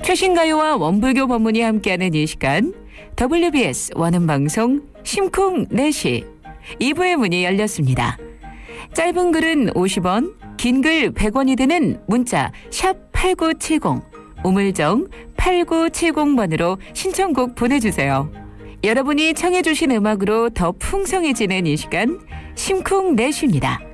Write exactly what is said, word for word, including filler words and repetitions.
최신 가요와 원불교 법문이 함께하는 이 시간 더블유비에스 원음방송 심쿵 내시 이 부의 문이 열렸습니다. 짧은 글은 오십 원, 긴 글 백 원이 드는 문자 샵 팔구칠공, 우물정 팔구칠공 번으로 신청곡 보내주세요. 여러분이 청해 주신 음악으로 더 풍성해지는 이 시간 심쿵 내시입니다.